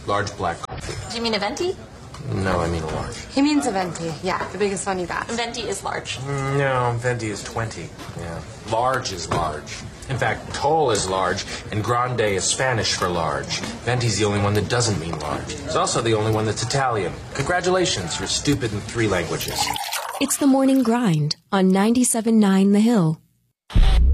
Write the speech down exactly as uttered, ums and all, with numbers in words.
Large black coffee. Do you mean a venti? No, I mean a large. He means a venti. Yeah, the biggest one you got. Venti is large. No, venti is twenty. Yeah. Large is large. In fact, tall is large, and grande is Spanish for large. Venti's the only one that doesn't mean large. It's also the only one that's Italian. Congratulations, you're stupid in three languages. It's the morning grind on ninety-seven point nine The Hill.